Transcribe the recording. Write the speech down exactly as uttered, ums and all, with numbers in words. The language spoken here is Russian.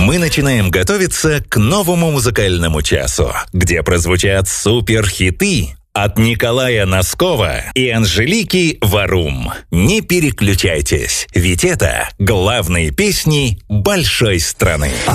мы начинаем готовиться к новому музыкальному часу, где прозвучат суперхиты от Николая Носкова и Анжелики Варум. Не переключайтесь, ведь это главные песни большой страны.